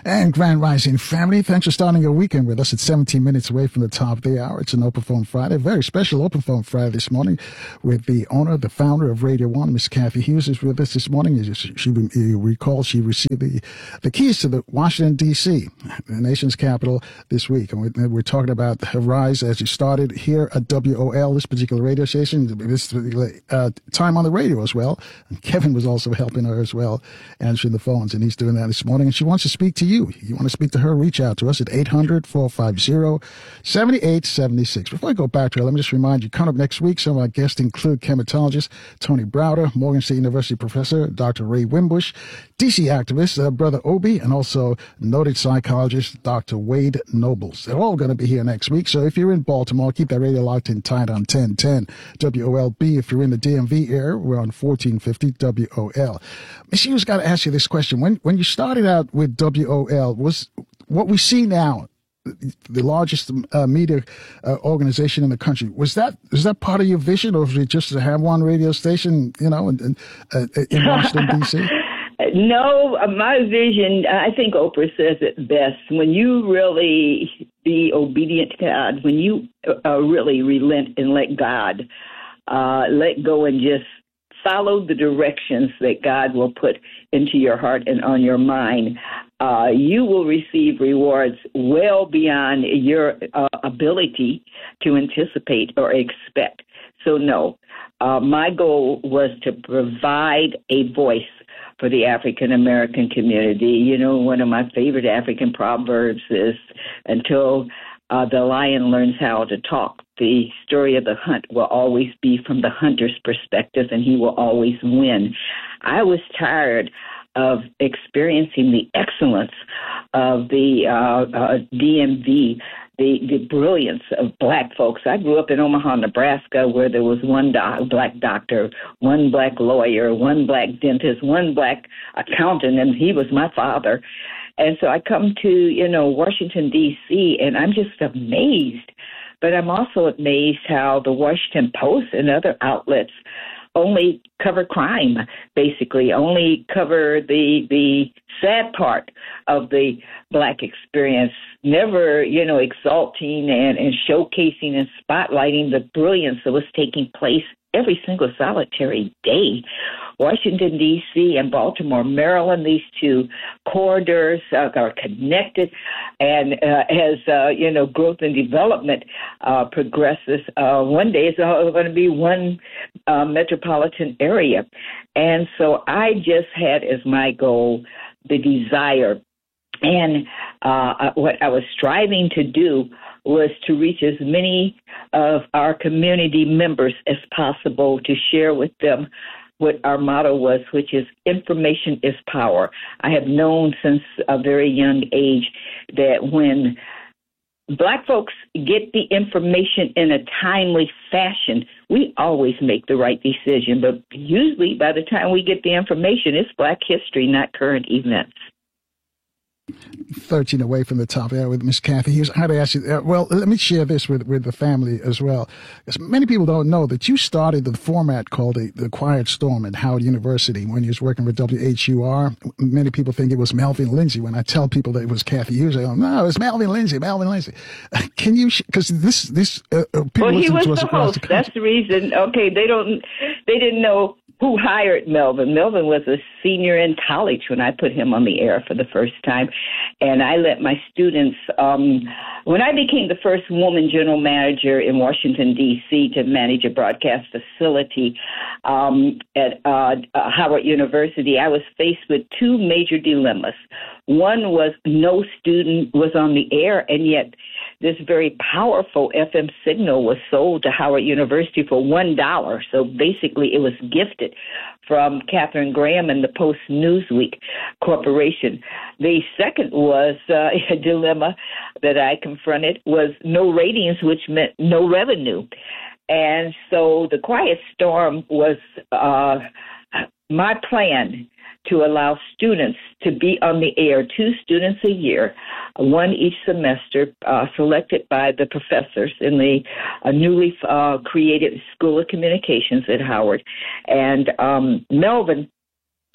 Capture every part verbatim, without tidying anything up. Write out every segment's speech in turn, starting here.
And Grand Rising family, thanks for starting your weekend with us. It's seventeen minutes away from the top of the hour. It's an Open Phone Friday, very special Open Phone Friday this morning with the owner, the founder of Radio One, Miss Cathy Hughes, is with us this morning. She, she, you recall she received the, the keys to the Washington, D C, the nation's capital, this week. And we're, we're talking about her rise as she started here at W O L, this particular radio station, this particular uh, time on the radio as well. And Kevin was also helping her as well, answering the phones, and he's doing that this morning. And she wants to speak to you. You want to speak to her, reach out to us at eight hundred, four five zero, seven eight seven six. Before I go back to her, let me just remind you, coming up next week, some of our guests include chematologist Tony Browder, Morgan State University professor Doctor Ray Wimbush, D C activist uh, Brother Obi, and also noted psychologist Doctor Wade Nobles. They're all going to be here next week. So if you're in Baltimore, keep that radio locked in tight on ten ten W O L B. If you're in the D M V area, we're on fourteen fifty W O L. Miss Hughes, got to ask you this question. When when you started out with W O L, was what we see now, the largest uh, media uh, organization in the country, was that is that part of your vision, or was it just to have one radio station, you know, in, in, uh, in Washington, D C? No, my vision, I think Oprah says it best. When you really be obedient to God, when you uh, really relent and let God uh, let go and just follow the directions that God will put into your heart and on your mind, uh, you will receive rewards well beyond your uh, ability to anticipate or expect. So no, uh, my goal was to provide a voice for the African-American community. You know, one of my favorite African proverbs is, until uh, the lion learns how to talk, the story of the hunt will always be from the hunter's perspective, and he will always win. I was tired of experiencing the excellence of the uh, uh, D M V, the, the brilliance of black folks. I grew up in Omaha, Nebraska, where there was one do- black doctor, one black lawyer, one black dentist, one black accountant, and he was my father. And so I come to, you know, Washington, D C, and I'm just amazed. But I'm also amazed how the Washington Post and other outlets only cover crime, basically, only cover the the sad part of the black experience, never, you know, exalting and, and showcasing and spotlighting the brilliance that was taking place every single solitary day. Washington, D C and Baltimore, Maryland, these two corridors uh, are connected. And uh, as, uh, you know, growth and development uh, progresses, uh, one day it's going to be one uh, metropolitan area. And so I just had as my goal the desire. And uh, what I was striving to do was to reach as many of our community members as possible, to share with them what our motto was, which is information is power. I have known since a very young age that when black folks get the information in a timely fashion, we always make the right decision. But usually by the time we get the information, it's Black history, not current events. thirteen away from the top there with Miss Cathy Hughes. I had to ask you, uh, well, let me share this with, with the family as well. Because many people don't know that you started the format called the, the Quiet Storm at Howard University when you was working with W H U R. Many people think it was Melvin Lindsay. When I tell people that it was Cathy Hughes, they go, no, it's Melvin Lindsay, Melvin Lindsay. Uh, can you, because this, this, uh, people well, he listen was to us the across host. the country. That's the reason. Okay, they don't, they didn't know who hired Melvin. Melvin was a senior in college when I put him on the air for the first time. And I let my students, um, when I became the first woman general manager in Washington, D C to manage a broadcast facility um, at uh, uh, Howard University, I was faced with two major dilemmas. One was no student was on the air, and yet this very powerful F M signal was sold to Howard University for one dollar. So basically it was gifted from Katharine Graham and the Post Newsweek Corporation. The second was uh, a dilemma that I confronted was no ratings, which meant no revenue. And so the Quiet Storm was uh, my plan to allow students to be on the air, two students a year, one each semester, uh, selected by the professors in the uh, newly uh, created School of Communications at Howard. And um, Melvin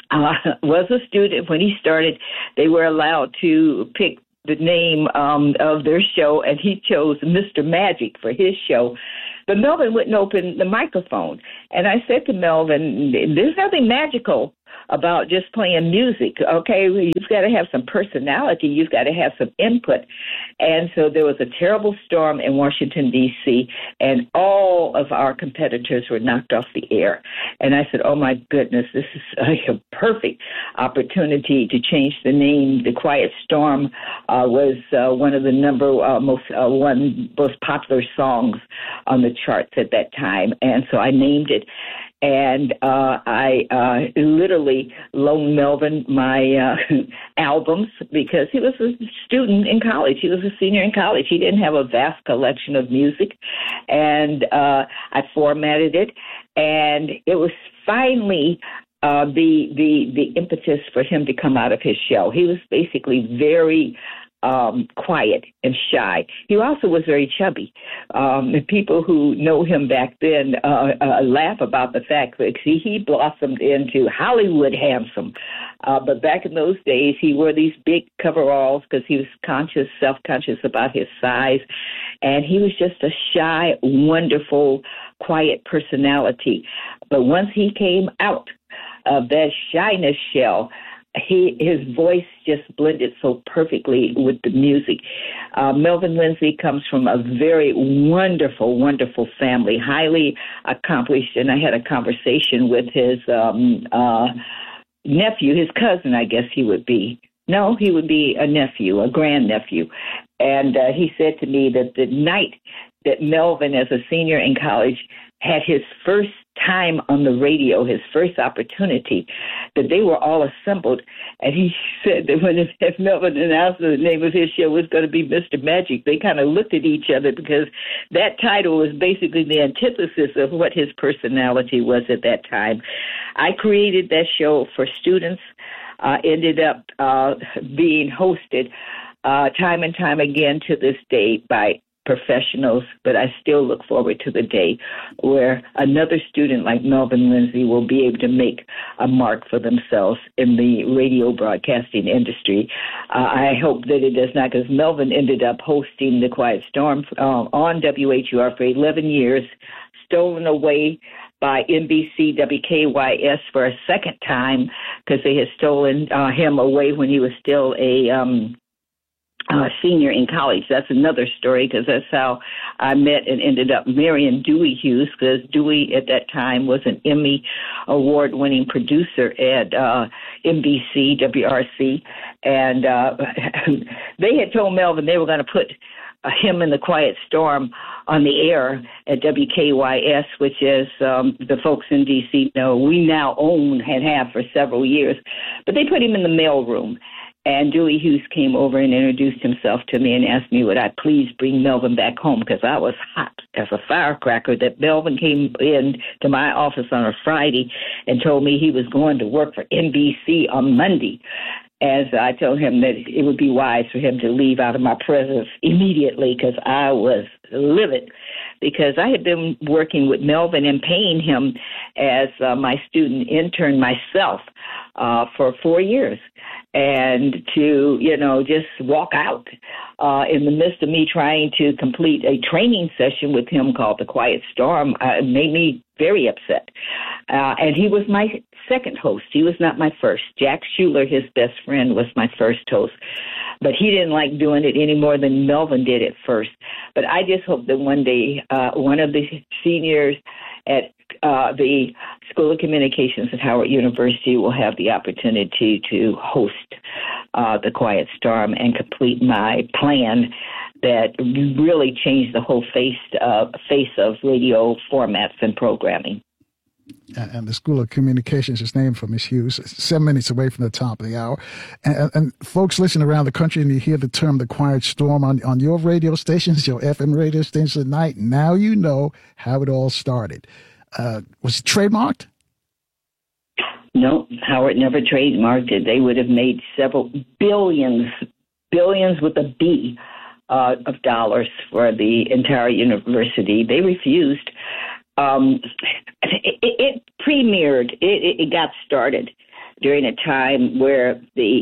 uh, was a student. When he started, they were allowed to pick the name um, of their show, and he chose Mister Magic for his show. But Melvin wouldn't open the microphone. And I said to Melvin, there's nothing magical about just playing music, okay? You've got to have some personality. You've got to have some input. And so there was a terrible storm in Washington, D C, and all of our competitors were knocked off the air. And I said, oh, my goodness, this is a perfect opportunity to change the name. The Quiet Storm uh, was uh, one of the number uh, most uh, one most popular songs on the charts at that time. And so I named it. And uh, I uh, literally loaned Melvin my uh, albums because he was a student in college. He was a senior in college. He didn't have a vast collection of music. And uh, I formatted it. And it was finally uh, the, the, the impetus for him to come out of his shell. He was basically very Um, quiet and shy. He also was very chubby. Um, the people who know him back then uh, uh, laugh about the fact that he, he blossomed into Hollywood handsome. Uh, but back in those days, he wore these big coveralls because he was conscious, self-conscious about his size. And he was just a shy, wonderful, quiet personality. But once he came out of that shyness shell, He, his voice just blended so perfectly with the music. Uh, Melvin Lindsay comes from a very wonderful, wonderful family, highly accomplished. And I had a conversation with his um, uh, nephew, his cousin, I guess he would be. No, he would be a nephew, a grandnephew. And uh, he said to me that the night that Melvin, as a senior in college, had his first time on the radio, his first opportunity, that they were all assembled. And he said that when if Melvin announced the name of his show was going to be Mister Magic, they kind of looked at each other because that title was basically the antithesis of what his personality was at that time. I created that show for students, uh, ended up uh, being hosted uh, time and time again to this day by professionals, but I still look forward to the day where another student like Melvin Lindsay will be able to make a mark for themselves in the radio broadcasting industry. Uh, I hope that it does not, because Melvin ended up hosting the Quiet Storm uh, on W H U R for eleven years, stolen away by N B C W K Y S for a second time because they had stolen uh, him away when he was still a um Uh, senior in college. That's another story because that's how I met and ended up marrying Dewey Hughes, because Dewey at that time was an Emmy award-winning producer at uh, N B C, W R C, and uh, they had told Melvin they were going to put uh, him in the Quiet Storm on the air at W K Y S, which is um, the folks in D C know we now own and have for several years, but they put him in the mailroom. And Dewey Hughes came over and introduced himself to me and asked me, would I please bring Melvin back home? Because I was hot as a firecracker that Melvin came in to my office on a Friday and told me he was going to work for N B C on Monday. As I told him that it would be wise for him to leave out of my presence immediately, because I was livid. Because I had been working with Melvin and paying him as uh, my student intern myself uh, for four years. And to, you know, just walk out uh, in the midst of me trying to complete a training session with him called The Quiet Storm uh, made me very upset. Uh, and he was my second host. He was not my first. Jack Schuler, his best friend, was my first host. But he didn't like doing it any more than Melvin did at first. But I just hope that one day uh, one of the seniors at uh, the School of Communications at Howard University will have the opportunity to host uh, the Quiet Storm and complete my plan that really changed the whole face, uh, face of radio formats and programming. And the School of Communications is named for Miss Hughes. It's seven minutes away from the top of the hour. And, and folks listening around the country, and you hear the term The Quiet Storm on, on your radio stations, your F M radio stations at night, now you know how it all started. Uh, was it trademarked? No, Howard never trademarked it. They would have made several billions, billions with a B uh, of dollars for the entire university. They refused. Um, it, it premiered, it, it got started during a time where the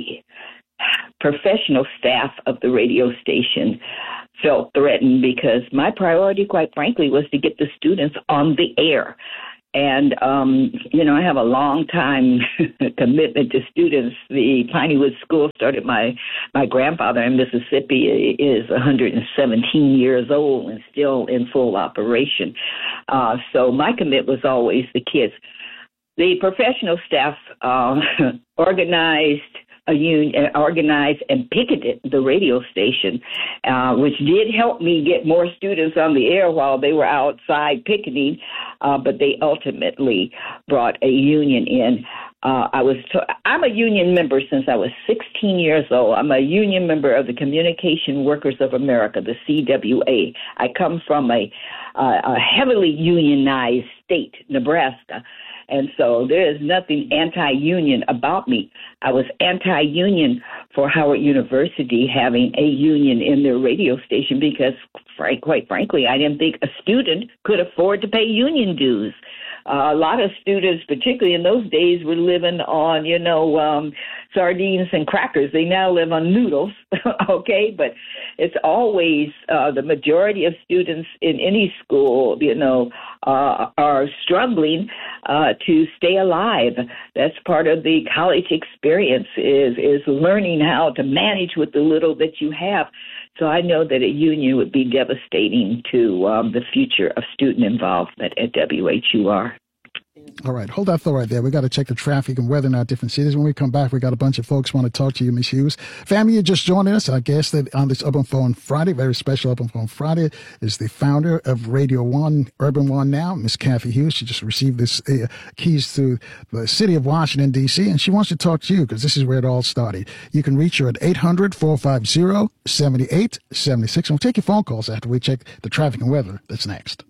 professional staff of the radio station felt threatened because my priority, quite frankly, was to get the students on the air. And, um, you know, I have a long time commitment to students. The Pineywood School started, my, my grandfather in Mississippi is one hundred seventeen years old and still in full operation. Uh, so my commitment was always the kids. The professional staff uh, organized a union, organized and picketed the radio station, uh, which did help me get more students on the air while they were outside picketing, uh, but they ultimately brought a union in. Uh, I was t- I'm a union member since I was sixteen years old. I'm a union member of the Communication Workers of America, the C W A. I come from a, uh, a heavily unionized state, Nebraska. And so there is nothing anti-union about me. I was anti-union for Howard University having a union in their radio station because, frank, quite frankly, I didn't think a student could afford to pay union dues. Uh, a lot of students, particularly in those days, were living on, you know, um, sardines and crackers. They now live on noodles, okay? But it's always uh, the majority of students in any school, you know, uh, are struggling uh, to stay alive. That's part of the college experience is is learning how to manage with the little that you have. So I know that a union would be devastating to um, the future of student involvement at W H U R. All right, hold that thought right there. We got to check the traffic and weather in our different cities. When we come back, we got a bunch of folks want to talk to you, Miz Hughes. Family, you're just joining us. Our guest on this Open Phone Friday, very special Open Phone Friday, is the founder of Radio One, Urban One Now, Miss Cathy Hughes. She just received this uh, keys to the city of Washington, D C, and she wants to talk to you because this is where it all started. You can reach her at eight hundred, four five zero, seven eight seven six. And we'll take your phone calls after we check the traffic and weather. That's next.